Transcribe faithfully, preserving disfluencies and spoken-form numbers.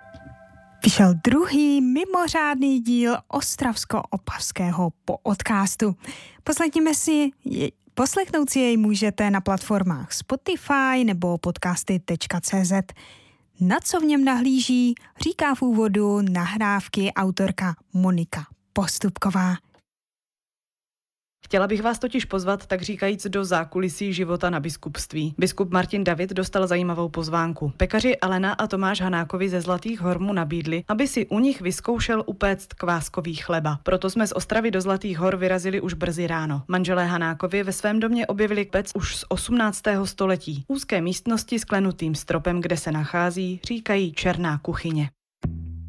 Vyšel druhý mimořádný díl Ostravsko-Opavského podcastu. Poslechněme si, poslechnout si jej můžete na platformách Spotify nebo podcasty tečka cé zet. Na co v něm nahlíží, říká v úvodu nahrávky autorka Monika Postupková. Chtěla bych vás totiž pozvat, tak říkajíc, do zákulisí života na biskupství. Biskup Martin David dostal zajímavou pozvánku. Pekaři Alena a Tomáš Hanákovi ze Zlatých Hor mu nabídli, aby si u nich vyzkoušel upéct kváskový chleba. Proto jsme z Ostravy do Zlatých Hor vyrazili už brzy ráno. Manželé Hanákovi ve svém domě objevili pec už z osmnáctého století. Úzké místnosti s klenutým stropem, kde se nachází, říkají černá kuchyně.